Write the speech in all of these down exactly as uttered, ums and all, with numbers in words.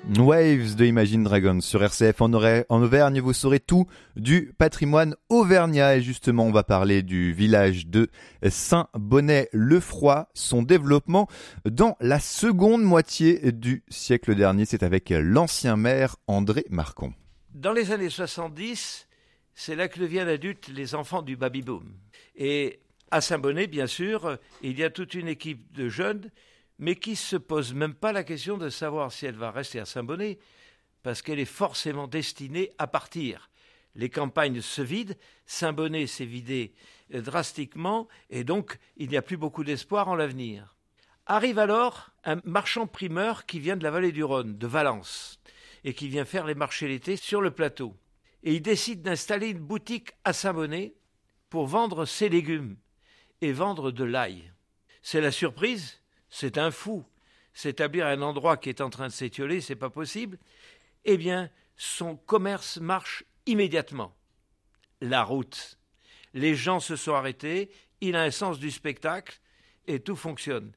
Waves de Imagine Dragons sur R C F en, Auray- en Auvergne, vous saurez tout du patrimoine auvergnat et justement on va parler du village de Saint-Bonnet-le-Froid, son développement dans la seconde moitié du siècle dernier, c'est avec l'ancien maire André Marcon. Dans les années soixante-dix, c'est là que deviennent adultes les enfants du baby-boom. Et à Saint-Bonnet, bien sûr, il y a toute une équipe de jeunes mais qui ne se pose même pas la question de savoir si elle va rester à Saint-Bonnet, parce qu'elle est forcément destinée à partir. Les campagnes se vident, Saint-Bonnet s'est vidé drastiquement, et donc il n'y a plus beaucoup d'espoir en l'avenir. Arrive alors un marchand primeur qui vient de la vallée du Rhône, de Valence, et qui vient faire les marchés l'été sur le plateau. Et il décide d'installer une boutique à Saint-Bonnet pour vendre ses légumes et vendre de l'ail. C'est la surprise. C'est un fou. S'établir à un endroit qui est en train de s'étioler, c'est pas possible. Eh bien, son commerce marche immédiatement. La route. Les gens se sont arrêtés, il a un sens du spectacle et tout fonctionne.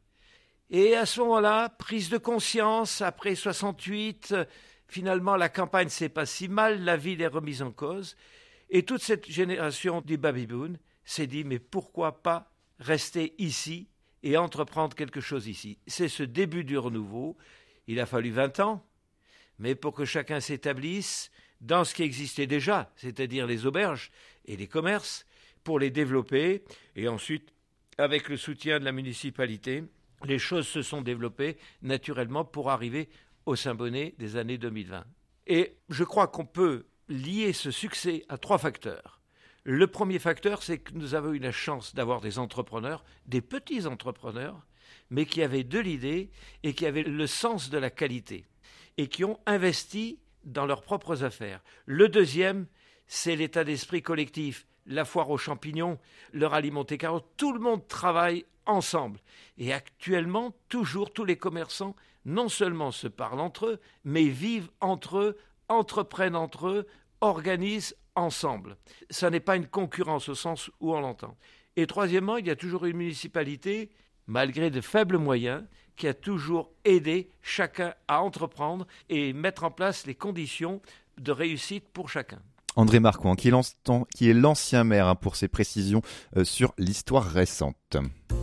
Et à ce moment-là, prise de conscience, après soixante-huit, finalement la campagne c'est pas si mal, la ville est remise en cause. Et toute cette génération du baby-boom s'est dit, mais pourquoi pas rester ici et entreprendre quelque chose ici. C'est ce début du renouveau. Il a fallu vingt ans, mais pour que chacun s'établisse dans ce qui existait déjà, c'est-à-dire les auberges et les commerces, pour les développer. Et ensuite, avec le soutien de la municipalité, les choses se sont développées naturellement pour arriver au Saint-Bonnet des années deux mille vingt. Et je crois qu'on peut lier ce succès à trois facteurs. Le premier facteur, c'est que nous avons eu la chance d'avoir des entrepreneurs, des petits entrepreneurs, mais qui avaient de l'idée et qui avaient le sens de la qualité et qui ont investi dans leurs propres affaires. Le deuxième, c'est l'état d'esprit collectif, la foire aux champignons, le rallye Monte-Carlo, tout le monde travaille ensemble. Et actuellement, toujours tous les commerçants non seulement se parlent entre eux, mais vivent entre eux, entreprennent entre eux, organisent ensemble. Ça n'est pas une concurrence au sens où on l'entend. Et troisièmement, il y a toujours une municipalité, malgré de faibles moyens, qui a toujours aidé chacun à entreprendre et mettre en place les conditions de réussite pour chacun. André Marcon, qui est l'ancien maire, hein, pour ses précisions euh, sur l'histoire récente.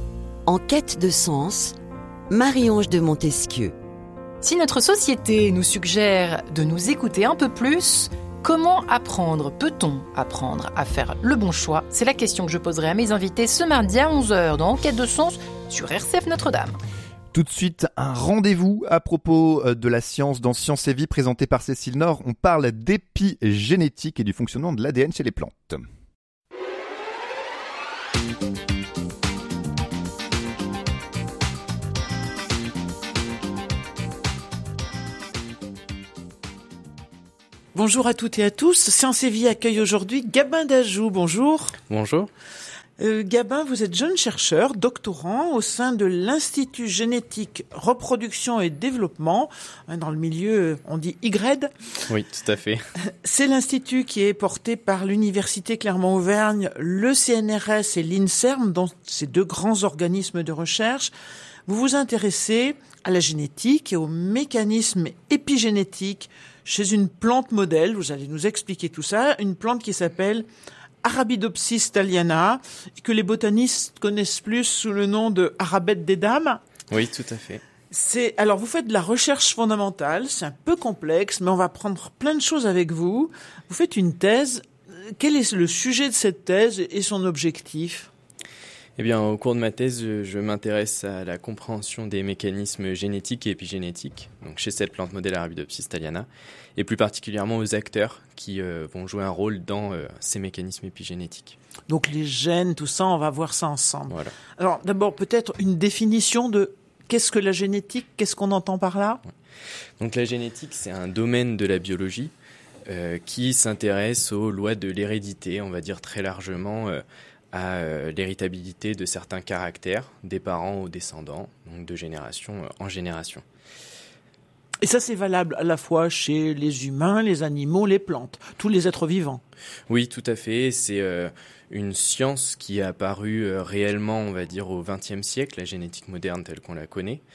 En quête de sens, Marie-Ange de Montesquieu. Si notre société nous suggère de nous écouter un peu plus, comment apprendre, peut-on apprendre à faire le bon choix ? C'est la question que je poserai à mes invités ce mardi à onze heures dans Enquête de sens sur R C F Notre-Dame. Tout de suite, un rendez-vous à propos de la science dans Science et Vie présenté par Cécile Nord. On parle d'épigénétique et du fonctionnement de l'A D N chez les plantes. Bonjour à toutes et à tous. Science et Vie accueille aujourd'hui Gabin Dajou. Bonjour. Bonjour. Euh, Gabin, vous êtes jeune chercheur, doctorant au sein de l'Institut Génétique, Reproduction et Développement. Dans le milieu, on dit I G R E D. Oui, tout à fait. C'est l'institut qui est porté par l'Université Clermont-Auvergne, le C N R S et l'INSERM, dont ces deux grands organismes de recherche. Vous vous intéressez à la génétique et aux mécanismes épigénétiques chez une plante modèle. Vous allez nous expliquer tout ça. Une plante qui s'appelle Arabidopsis thaliana, et que les botanistes connaissent plus sous le nom de Arabette des dames. Oui, tout à fait. C'est, alors vous faites de la recherche fondamentale, c'est un peu complexe, mais on va prendre plein de choses avec vous. Vous faites une thèse. Quel est le sujet de cette thèse et son objectif ? Eh bien, au cours de ma thèse, je, je m'intéresse à la compréhension des mécanismes génétiques et épigénétiques, donc chez cette plante modèle Arabidopsis thaliana, et plus particulièrement aux acteurs qui euh, vont jouer un rôle dans euh, ces mécanismes épigénétiques. Donc les gènes, tout ça, on va voir ça ensemble. Voilà. Alors d'abord, peut-être une définition de qu'est-ce que la génétique, qu'est-ce qu'on entend par là ? Ouais. Donc la génétique, c'est un domaine de la biologie euh, qui s'intéresse aux lois de l'hérédité, on va dire très largement, euh, à euh, l'héritabilité de certains caractères des parents aux descendants, donc de génération euh, en génération. Et ça, c'est valable à la fois chez les humains, les animaux, les plantes, tous les êtres vivants. Oui, tout à fait. C'est euh, une science qui est apparue euh, réellement, on va dire, au vingtième siècle, la génétique moderne telle qu'on la connaît,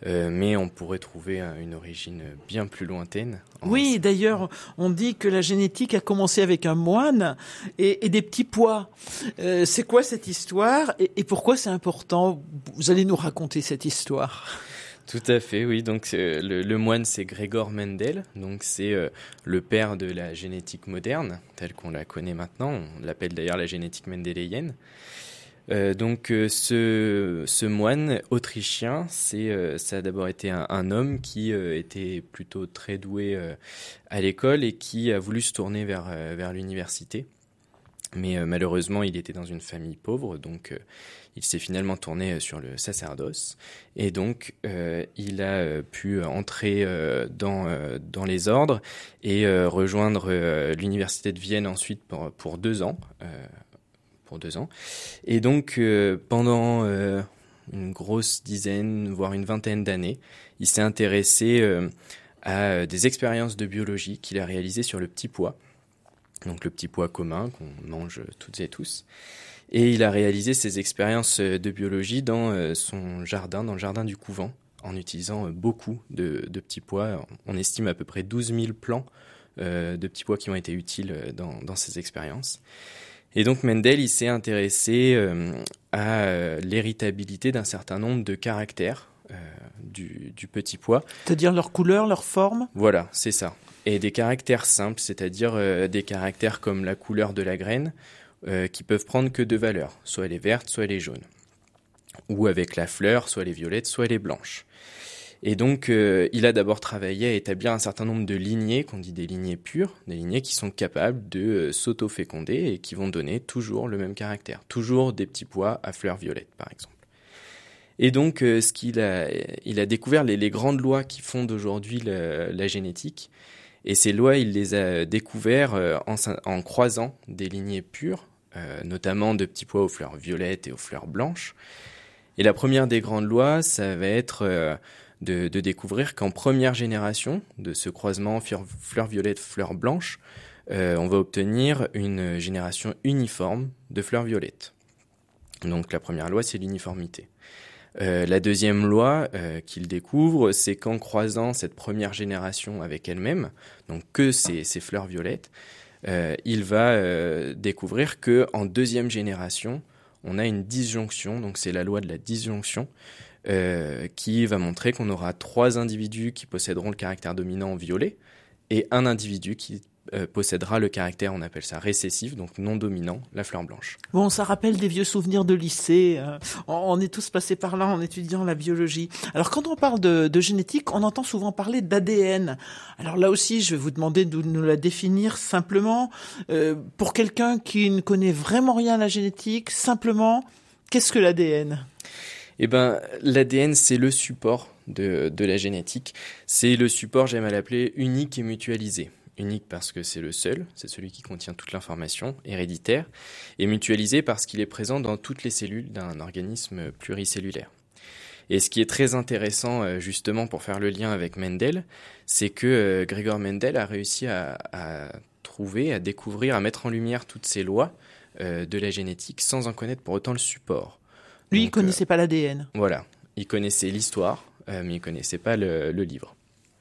euh, mais on pourrait trouver une origine bien plus lointaine. Oui, d'ailleurs, on dit que la génétique a commencé avec un moine et, et des petits pois. Euh, c'est quoi cette histoire et, et pourquoi c'est important? Vous allez nous raconter cette histoire. Tout à fait, oui. Donc euh, le, le moine, c'est Gregor Mendel. Donc c'est euh, le père de la génétique moderne, telle qu'on la connaît maintenant. On l'appelle d'ailleurs la génétique mendélienne. Euh, donc euh, ce, ce moine autrichien, c'est, euh, ça a d'abord été un, un homme qui euh, était plutôt très doué euh, à l'école et qui a voulu se tourner vers, euh, vers l'université. Mais euh, malheureusement, il était dans une famille pauvre, donc euh, il s'est finalement tourné sur le sacerdoce. Et donc, euh, il a euh, pu entrer euh, dans, euh, dans les ordres et euh, rejoindre euh, l'université de Vienne ensuite pour, pour deux ans. Euh, pour deux ans. Et donc, euh, pendant euh, une grosse dizaine, voire une vingtaine d'années, il s'est intéressé euh, à des expériences de biologie qu'il a réalisées sur le petit pois. Donc le petit pois commun qu'on mange toutes et tous. Et il a réalisé ses expériences de biologie dans son jardin, dans le jardin du couvent, en utilisant beaucoup de, de petits pois. On estime à peu près douze mille plants euh, de petits pois qui ont été utiles dans, dans ces expériences. Et donc Mendel, il s'est intéressé euh, à l'héritabilité d'un certain nombre de caractères euh, du, du petit pois. C'est-à-dire leur couleur, leur forme ? Voilà, c'est ça. Et des caractères simples, c'est-à-dire euh, des caractères comme la couleur de la graine, euh, qui peuvent prendre que deux valeurs. Soit elle est verte, soit elle est jaune. Ou avec la fleur, soit elle est violette, soit elle est blanche. Et donc, euh, il a d'abord travaillé à établir un certain nombre de lignées, qu'on dit des lignées pures, des lignées qui sont capables de euh, s'auto-féconder et qui vont donner toujours le même caractère. Toujours des petits pois à fleurs violettes, par exemple. Et donc, euh, ce qu'il a, il a découvert les, les grandes lois qui fondent aujourd'hui la, la génétique. Et ces lois, il les a découvertes euh, en, en croisant des lignées pures, euh, notamment de petits pois aux fleurs violettes et aux fleurs blanches. Et la première des grandes lois, ça va être euh, de, de découvrir qu'en première génération de ce croisement fleurs violettes, fleurs blanches, euh, on va obtenir une génération uniforme de fleurs violettes. Donc la première loi, c'est l'uniformité. Euh, la deuxième loi euh, qu'il découvre, c'est qu'en croisant cette première génération avec elle-même, donc que ces, ces fleurs violettes, euh, il va euh, découvrir que en deuxième génération, on a une disjonction, donc c'est la loi de la disjonction, euh, qui va montrer qu'on aura trois individus qui posséderont le caractère dominant violet et un individu qui Euh, possédera le caractère, on appelle ça récessif, donc non dominant, la fleur blanche. Bon, ça rappelle des vieux souvenirs de lycée. Euh, on est tous passés par là en étudiant la biologie. Alors, quand on parle de, de génétique, on entend souvent parler d'A D N. Alors là aussi, je vais vous demander de nous la définir simplement. Euh, pour quelqu'un qui ne connaît vraiment rien à la génétique, simplement, qu'est-ce que l'A D N ? Eh ben, l'A D N, c'est le support de, de la génétique. C'est le support, j'aime à l'appeler, unique et mutualisé. Unique parce que c'est le seul, c'est celui qui contient toute l'information héréditaire, et mutualisé parce qu'il est présent dans toutes les cellules d'un organisme pluricellulaire. Et ce qui est très intéressant justement pour faire le lien avec Mendel, c'est que Gregor Mendel a réussi à, à trouver, à découvrir, à mettre en lumière toutes ces lois euh, de la génétique sans en connaître pour autant le support. Lui, Donc, il connaissait euh, pas l'A D N. Voilà, il connaissait l'histoire, euh, mais il connaissait pas le, le livre.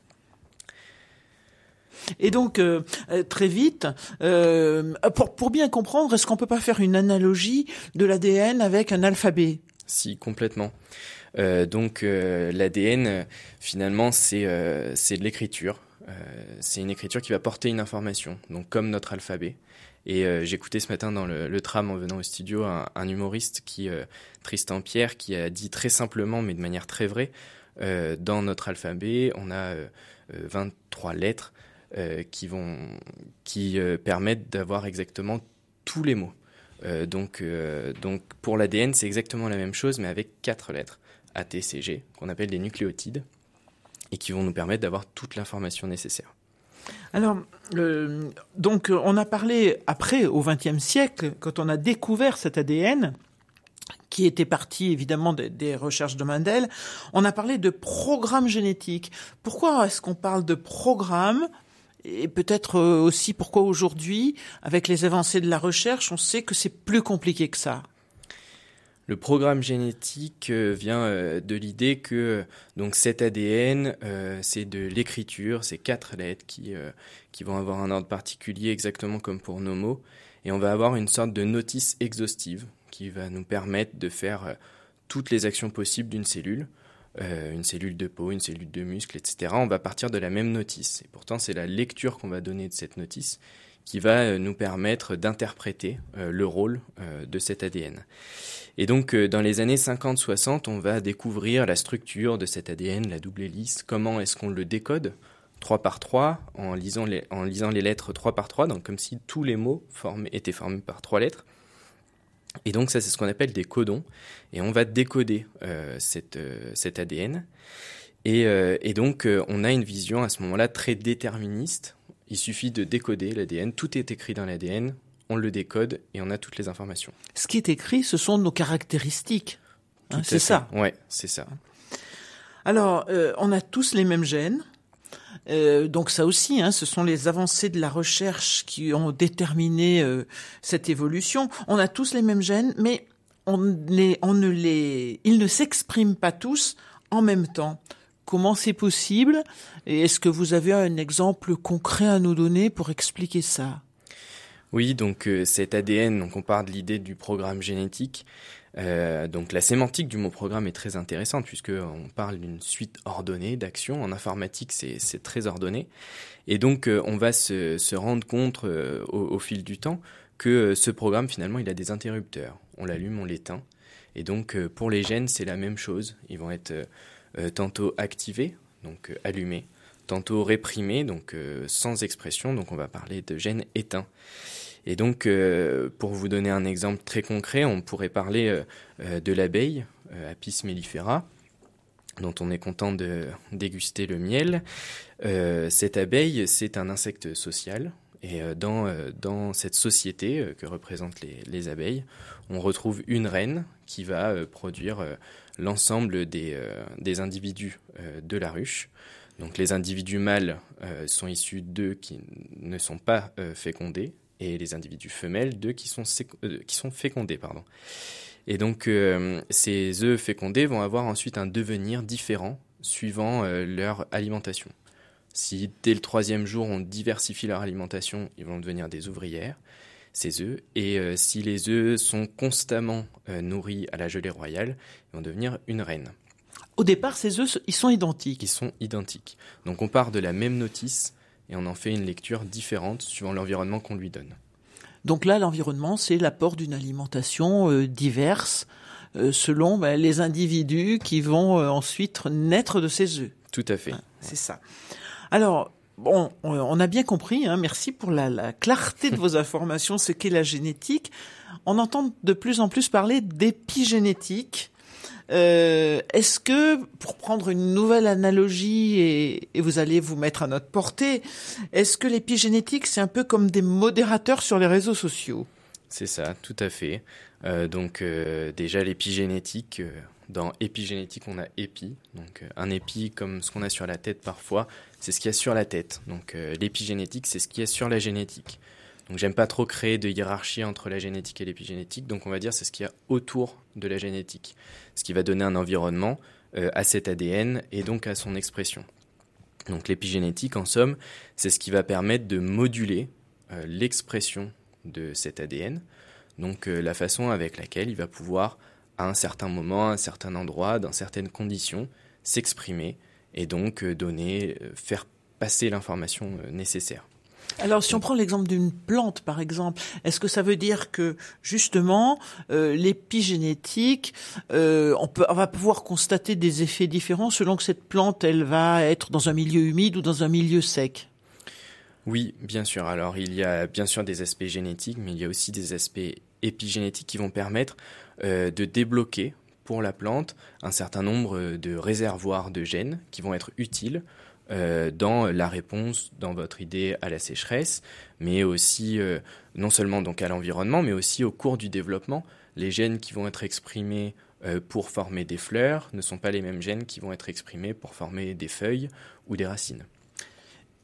Et donc, euh, très vite, euh, pour, pour bien comprendre, est-ce qu'on peut pas faire une analogie de l'A D N avec un alphabet ? Si, complètement. Euh, donc, euh, l'A D N, finalement, c'est, euh, c'est de l'écriture. Euh, c'est une écriture qui va porter une information, donc comme notre alphabet. Et euh, j'écoutais ce matin dans le, le tram en venant au studio un, un humoriste, qui, euh, Tristan Pierre, qui a dit très simplement, mais de manière très vraie, euh, dans notre alphabet, on a euh, vingt-trois lettres, Euh, qui vont, qui euh, permettent d'avoir exactement tous les mots. Euh, donc, euh, donc pour l'A D N, c'est exactement la même chose, mais avec quatre lettres, A, T, C, G, qu'on appelle des nucléotides, et qui vont nous permettre d'avoir toute l'information nécessaire. Alors, euh, donc on a parlé après, au vingtième siècle, quand on a découvert cet A D N, qui était parti évidemment des, des recherches de Mendel, on a parlé de programme génétique. Pourquoi est-ce qu'on parle de programme ? Et peut-être aussi pourquoi aujourd'hui, avec les avancées de la recherche, on sait que c'est plus compliqué que ça. Le programme génétique euh, vient euh, de l'idée que euh, donc cet A D N, euh, c'est de l'écriture, c'est quatre lettres qui, euh, qui vont avoir un ordre particulier exactement comme pour nos mots. Et on va avoir une sorte de notice exhaustive qui va nous permettre de faire euh, toutes les actions possibles d'une cellule, euh, une cellule de peau, une cellule de muscle, et cetera. On va partir de la même notice. Et pourtant, c'est la lecture qu'on va donner de cette notice qui va euh, nous permettre d'interpréter euh, le rôle euh, de cet A D N. Et donc, euh, dans les années cinquante soixante, on va découvrir la structure de cet A D N, la double hélice, comment est-ce qu'on le décode, trois par trois, en lisant les, en lisant les lettres trois par trois, donc comme si tous les mots formés, étaient formés par trois lettres. Et donc, ça, c'est ce qu'on appelle des codons. Et on va décoder euh, cette, euh, cet A D N. Et, euh, et donc, euh, on a une vision à ce moment-là très déterministe. Il suffit de décoder l'A D N. Tout est écrit dans l'A D N. On le décode et on a toutes les informations. Ce qui est écrit, ce sont nos caractéristiques. Hein, c'est ça. Ouais, c'est ça. Alors, euh, on a tous les mêmes gènes. Euh, donc ça aussi, hein, ce sont les avancées de la recherche qui ont déterminé euh, cette évolution. On a tous les mêmes gènes, mais on, les, on ne les, ils ne s'expriment pas tous en même temps. Comment c'est possible? Et est-ce que vous avez un exemple concret à nous donner pour expliquer ça? Oui, donc euh, cet A D N, donc on part de l'idée du programme génétique. Euh, donc la sémantique du mot programme est très intéressante puisqu'on parle d'une suite ordonnée d'actions. En informatique, c'est, c'est très ordonné. Et donc euh, on va se, se rendre compte euh, au, au fil du temps que euh, ce programme, finalement, il a des interrupteurs. On l'allume, on l'éteint. Et donc euh, pour les gènes, c'est la même chose. Ils vont être euh, tantôt activés, donc euh, allumés, tantôt réprimés, donc euh, sans expression. Donc on va parler de gènes éteints. Et donc, euh, pour vous donner un exemple très concret, on pourrait parler euh, de l'abeille, euh, Apis mellifera, dont on est content de déguster le miel. Euh, cette abeille, c'est un insecte social. Et euh, dans, euh, dans cette société euh, que représentent les, les abeilles, on retrouve une reine qui va euh, produire euh, l'ensemble des, euh, des individus euh, de la ruche. Donc les individus mâles euh, sont issus d'œufs qui ne sont pas euh, fécondés, et les individus femelles d'œufs qui sont, séc- euh, qui sont fécondés. Pardon. Et donc, euh, ces œufs fécondés vont avoir ensuite un devenir différent suivant euh, leur alimentation. Si dès le troisième jour, on diversifie leur alimentation, ils vont devenir des ouvrières, ces œufs. Et euh, si les œufs sont constamment euh, nourris à la gelée royale, ils vont devenir une reine. Au départ, ces œufs, ils sont identiques. Ils sont identiques. Donc, on part de la même notice et on en fait une lecture différente suivant l'environnement qu'on lui donne. Donc là, l'environnement, c'est l'apport d'une alimentation euh, diverse euh, selon ben, les individus qui vont euh, ensuite naître de ces œufs. Tout à fait. Hein, c'est ça. Alors, bon, on a bien compris, hein, merci pour la, la clarté de vos informations, ce qu'est la génétique. On entend de plus en plus parler d'épigénétique. Euh, est-ce que, pour prendre une nouvelle analogie, et, et vous allez vous mettre à notre portée, est-ce que l'épigénétique, c'est un peu comme des modérateurs sur les réseaux sociaux? C'est ça, tout à fait. Euh, donc euh, déjà l'épigénétique, euh, dans épigénétique on a épi, donc euh, un épi comme ce qu'on a sur la tête parfois, c'est ce qu'il y a sur la tête. Donc euh, l'épigénétique, c'est ce qu'il y a sur la génétique. Donc j'aime pas trop créer de hiérarchie entre la génétique et l'épigénétique, donc on va dire c'est ce qu'il y a autour de la génétique, ce qui va donner un environnement euh, à cet A D N et donc à son expression. Donc l'épigénétique, en somme, c'est ce qui va permettre de moduler euh, l'expression de cet A D N, donc euh, la façon avec laquelle il va pouvoir, à un certain moment, à un certain endroit, dans certaines conditions, s'exprimer et donc euh, donner, euh, faire passer l'information euh, nécessaire. Alors, si on prend l'exemple d'une plante, par exemple, est-ce que ça veut dire que, justement, euh, l'épigénétique, euh, on, peut, on va pouvoir constater des effets différents selon que cette plante, elle va être dans un milieu humide ou dans un milieu sec? Oui, bien sûr. Alors, il y a bien sûr des aspects génétiques, mais il y a aussi des aspects épigénétiques qui vont permettre euh, de débloquer pour la plante un certain nombre de réservoirs de gènes qui vont être utiles Euh, dans la réponse, dans votre idée, à la sécheresse, mais aussi euh, non seulement donc à l'environnement, mais aussi au cours du développement. Les gènes qui vont être exprimés euh, pour former des fleurs ne sont pas les mêmes gènes qui vont être exprimés pour former des feuilles ou des racines.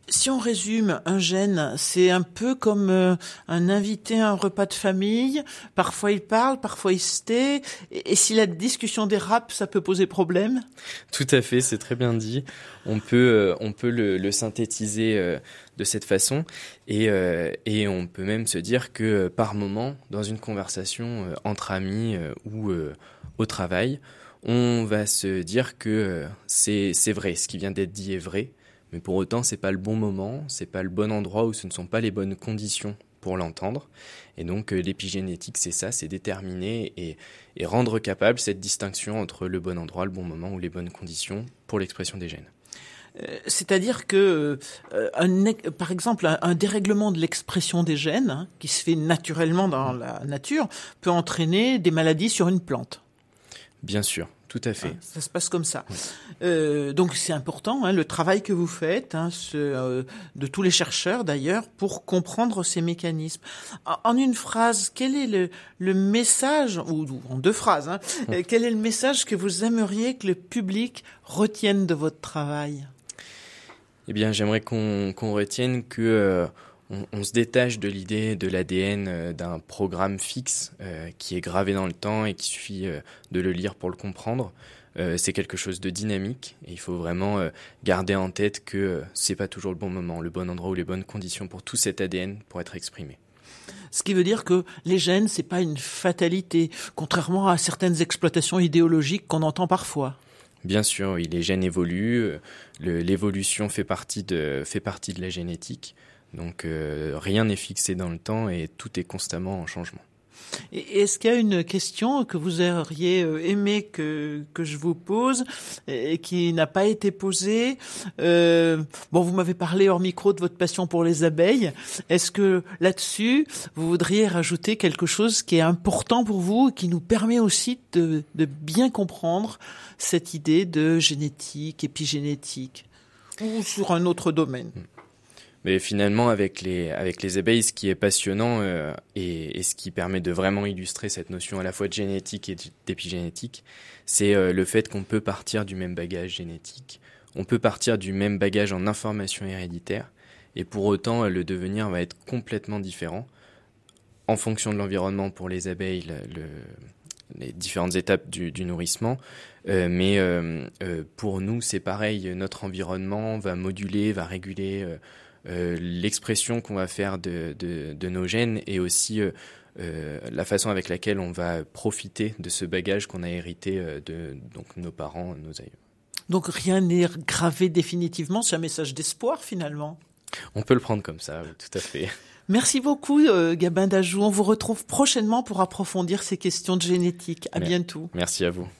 Si on résume, un gène, c'est un peu comme euh, un invité à un repas de famille. Parfois il parle, parfois il se tait. Et, et si la discussion dérape, ça peut poser problème? Tout à fait, c'est très bien dit. On peut, euh, on peut le, le synthétiser euh, de cette façon. Et, euh, et on peut même se dire que euh, par moment, dans une conversation euh, entre amis euh, ou euh, au travail, on va se dire que euh, c'est, c'est vrai, ce qui vient d'être dit est vrai. Mais pour autant, c'est pas le bon moment, c'est pas le bon endroit où ce ne sont pas les bonnes conditions pour l'entendre. Et donc, euh, l'épigénétique, c'est ça, c'est déterminer et, et rendre capable cette distinction entre le bon endroit, le bon moment ou les bonnes conditions pour l'expression des gènes. Euh, c'est-à-dire que, euh, un, par exemple, un, un dérèglement de l'expression des gènes, hein, qui se fait naturellement dans la nature, peut entraîner des maladies sur une plante. Bien sûr. Tout à fait. Hein, ça se passe comme ça. Oui. Euh, donc c'est important, hein, le travail que vous faites, hein, ce, euh, de tous les chercheurs d'ailleurs, pour comprendre ces mécanismes. En, en une phrase, quel est le, le message, ou, ou en deux phrases, hein, euh, quel est le message que vous aimeriez que le public retienne de votre travail? Eh bien, j'aimerais qu'on, qu'on retienne que euh, on, on se détache de l'idée de l'A D N euh, d'un programme fixe euh, qui est gravé dans le temps et qu'il suffit euh, de le lire pour le comprendre. Euh, c'est quelque chose de dynamique et il faut vraiment euh, garder en tête que euh, c'est pas toujours le bon moment, le bon endroit ou les bonnes conditions pour tout cet A D N pour être exprimé. Ce qui veut dire que les gènes, c'est pas une fatalité, contrairement à certaines exploitations idéologiques qu'on entend parfois. Bien sûr, oui, les gènes évoluent, le, l'évolution fait partie de, fait partie de la génétique. Donc euh, rien n'est fixé dans le temps et tout est constamment en changement. Et est-ce qu'il y a une question que vous auriez aimé que que je vous pose et qui n'a pas été posée? euh, Bon, vous m'avez parlé hors micro de votre passion pour les abeilles. Est-ce que là-dessus, vous voudriez rajouter quelque chose qui est important pour vous et qui nous permet aussi de, de bien comprendre cette idée de génétique, épigénétique, ou sur un autre domaine? Mais finalement, avec les, avec les abeilles, ce qui est passionnant euh, et, et ce qui permet de vraiment illustrer cette notion à la fois de génétique et d'épigénétique, c'est euh, le fait qu'on peut partir du même bagage génétique, on peut partir du même bagage en information héréditaire, et pour autant, le devenir va être complètement différent en fonction de l'environnement pour les abeilles, le, le, les différentes étapes du, du nourrissement. Euh, mais euh, euh, pour nous, c'est pareil, notre environnement va moduler, va réguler euh, Euh, l'expression qu'on va faire de, de, de nos gènes et aussi euh, euh, la façon avec laquelle on va profiter de ce bagage qu'on a hérité euh, de donc, nos parents, nos aïeux. Donc rien n'est gravé définitivement, c'est un message d'espoir finalement. On peut le prendre comme ça, oui, tout à fait. Merci beaucoup euh, Gabin Dajou, on vous retrouve prochainement pour approfondir ces questions de génétique. À Mer- bientôt. Merci à vous.